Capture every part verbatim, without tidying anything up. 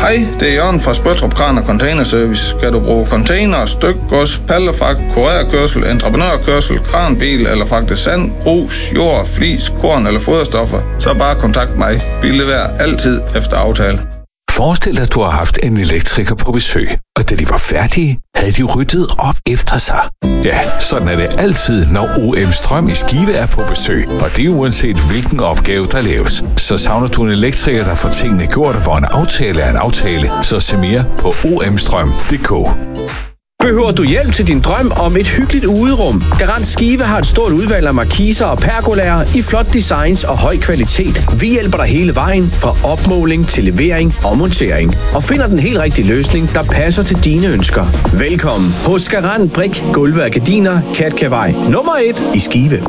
Hej, det er Jørgen fra Spøttrup Kran og Container Service. Skal du bruge container, stykgods, pallefragt, kurerkørsel, entreprenørkørsel, kranbil eller fragte sand, grus, jord, flis, korn eller foderstoffer, så bare kontakt mig. Vi leverer altid efter aftale. Forestil dig, at du har haft en elektriker på besøg, og da de var færdige, havde de ryddet op efter sig. Ja, sådan er det altid, når O M Strøm i Skive er på besøg, og det er uanset hvilken opgave, der laves. Så savner du en elektriker, der får tingene gjort, hvor en aftale er en aftale, så se mere på o m strøm punktum d k. Behøver du hjælp til din drøm om et hyggeligt uderum? Garant Skive har et stort udvalg af markiser og pergolaer i flot designs og høj kvalitet. Vi hjælper dig hele vejen fra opmåling til levering og montering og finder den helt rigtige løsning, der passer til dine ønsker. Velkommen hos Garant Brik, Gulve og Gardiner, Katkavej nummer et i Skive.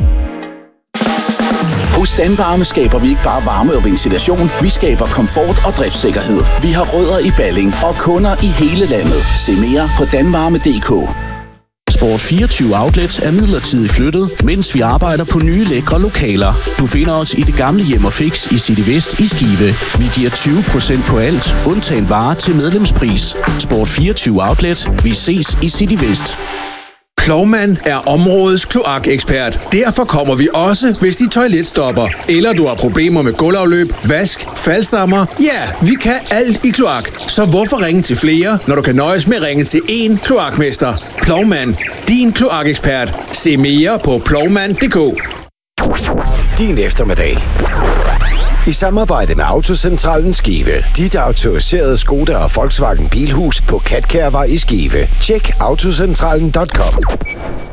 Hos Danvarme skaber vi ikke bare varme og ventilation, vi skaber komfort og driftssikkerhed. Vi har rødder i Balling og kunder i hele landet. Se mere på danvarme punktum d k. Sport fireogtyve Outlets er midlertidigt flyttet, mens vi arbejder på nye lækre lokaler. Du finder os i det gamle Hjem og Fix i City Vest i Skive. Vi giver tyve procent på alt, undtagen varer til medlemspris. Sport fireogtyve Outlet. Vi ses i City Vest. Plovmand er områdets kloakekspert. Derfor kommer vi også, hvis dit toilet stopper. Eller du har problemer med gulvafløb, vask, faldstammer. Ja, vi kan alt i kloak. Så hvorfor ringe til flere, når du kan nøjes med at ringe til én kloakmester? Plovmand, din kloakekspert. Se mere på plovmand punktum d k. Din eftermiddag. I samarbejde med Autocentralen Skive. Dit autoriserede Skoda og Volkswagen Bilhus på Katkærvej i Skive. Tjek autocentralen punktum com.